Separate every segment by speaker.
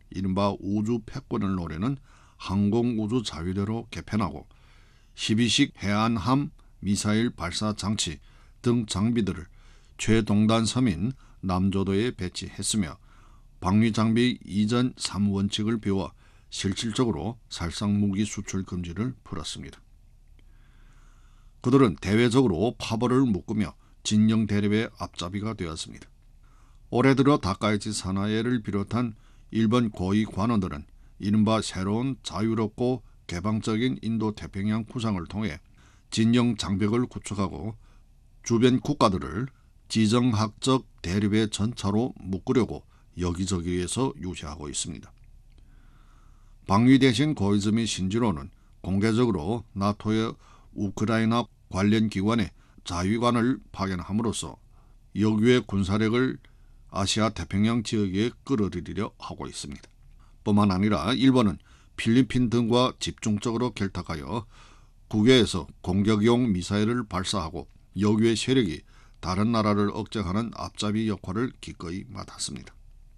Speaker 1: 이른바 우주 패권을 노리는 항공우주 자위대로 개편하고 12식 해안함 미사일 발사 장치 등 장비들을 최동단 섬인 남조도에 배치했으며 방위장비 이전 3원칙을 비워 실질적으로 살상무기 수출 금지를 풀었습니다. 그들은 대외적으로 파벌을 묶으며 진영 대립의 앞잡이가 되었습니다. 올해 들어 다카이치 사나에를 비롯한 일본 고위 관원들은 이른바 새로운 자유롭고 개방적인 인도태평양 구상을 통해 진영 장벽을 구축하고 주변 국가들을 지정학적 대립의 전차로 묶으려고 여기저기에서 유세하고 있습니다. 방위 대신 고이즈 미 신지로는 공개적으로 나토의 우크라이나 관련 기관에 자위관을 파견함으로써 역유의 군사력을 아시아 태평양 지역에 끌어들이려 하고 있습니다. 뿐만 아니라 일본은 필리핀 등과 집중적으로 결탁하여 국외에서 공격용 미사일을 발사하고 역유의 세력이 다른 나라를 억제하는 앞잡이 역할을 기꺼이 맡았습니다.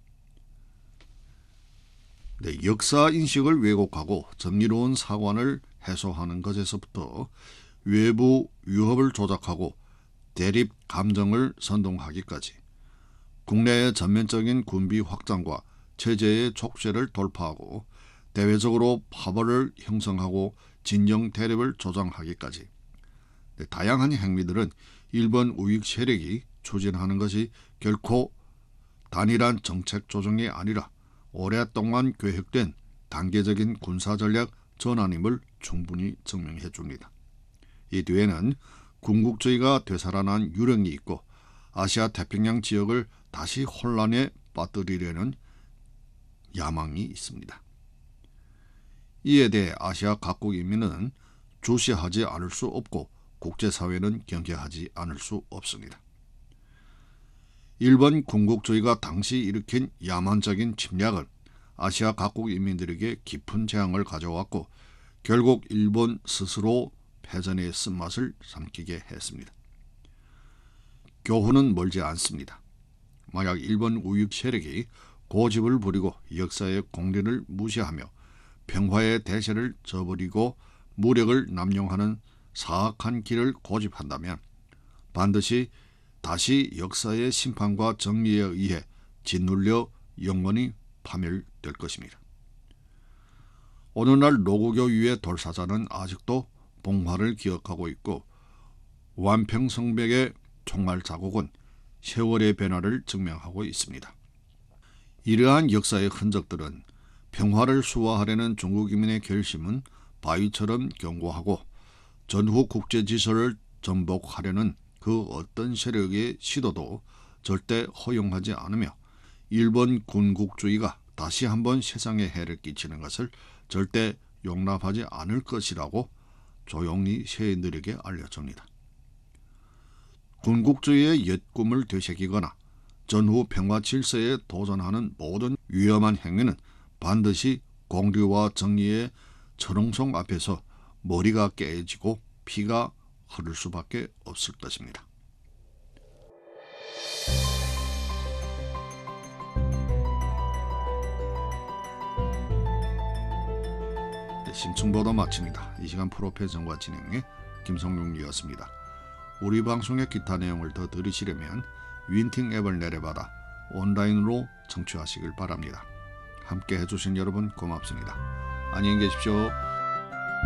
Speaker 1: 역사 인식을 왜곡하고 정의로운 사관을 해소하는 것에서부터 외부 위협을 조작하고 대립 감정을 선동하기까지 국내의 전면적인 군비 확장과 체제의 촉쇄를 돌파하고 대외적으로 파벌을 형성하고 진영 대립을 조장하기까지 다양한 행위들은 일본 우익 세력이 추진하는 것이 결코 단일한 정책 조정이 아니라 오랫동안 계획된 단계적인 군사전략 전환임을 충분히 증명해 줍니다. 이 뒤에는 군국주의가 되살아난 유령이 있고 아시아 태평양 지역을 다시 혼란에 빠뜨리려는 야망이 있습니다. 이에 대해 아시아 각국 인민은 주시하지 않을 수 없고 국제사회는 경계하지 않을 수 없습니다. 일본 군국주의가 당시 일으킨 야만적인 침략은 아시아 각국 인민들에게 깊은 재앙을 가져왔고 결국 일본 스스로 패전의 쓴맛을 삼키게 했습니다. 교훈은 멀지 않습니다. 만약 일본 우익 세력이 고집을 부리고 역사의 공리를 무시하며 평화의 대세를 저버리고 무력을 남용하는 사악한 길을 고집한다면 반드시 다시 역사의 심판과 정리에 의해 짓눌려 영원히 파멸될 것입니다. 오늘날 노고교 위의 돌사자는 아직도 봉화를 기억하고 있고 완평성백의 총알 자국은 세월의 변화를 증명하고 있습니다. 이러한 역사의 흔적들은 평화를 수호하려는 중국 인민의 결심은 바위처럼 견고하고 전후 국제 질서를 전복하려는 그 어떤 세력의 시도도 절대 허용하지 않으며 일본 군국주의가 다시 한번 세상에 해를 끼치는 것을 절대 용납하지 않을 것이라고 조용히 세인들에게 알려줍니다. 군국주의의 옛 꿈을 되새기거나 전후 평화 질서에 도전하는 모든 위험한 행위는 반드시 공리와 정의의 철옹성 앞에서 머리가 깨지고 피가 흐를 수밖에 없을 것입니다. 심층보도 마칩니다. 이 시간 프로페서와 진행의 김성룡이었습니다. 우리 방송의 기타 내용을 더 들으시려면 윈팅 앱을 내려받아 온라인으로 청취하시길 바랍니다. 함께 해주신 여러분 고맙습니다. 안녕히 계십시오.